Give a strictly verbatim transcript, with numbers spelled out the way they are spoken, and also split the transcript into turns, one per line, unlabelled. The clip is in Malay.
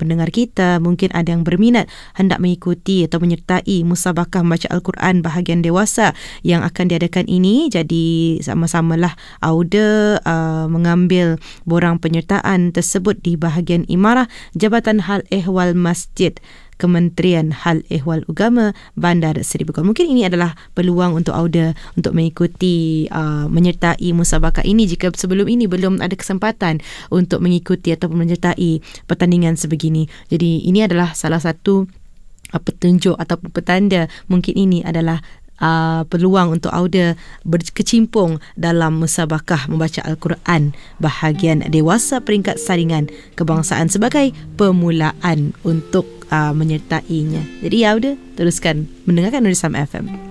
pendengar kita mungkin ada yang berminat hendak mengikuti atau menyertai musabakah membaca Al-Quran bahagian dewasa yang akan diadakan ini. Jadi sama-samalah Auda uh, mengambil borang penyertaan tersebut di bahagian Imarah Jabatan Hal Ehwal Masjid Kementerian Hal Ehwal Agama Bandar Seri Begawan. Mungkin ini adalah peluang untuk Auda untuk mengikuti uh, menyertai musabakah ini jika sebelum ini belum ada kesempatan untuk mengikuti ataupun menyertai pertandingan sebegini. Jadi ini adalah salah satu uh, petunjuk ataupun petanda mungkin ini adalah Uh, peluang untuk Auda berkecimpung dalam musabakah membaca Al-Quran bahagian dewasa peringkat saringan kebangsaan sebagai permulaan untuk uh, menyertainya. Jadi Auda teruskan mendengarkan Nuri Sam F M.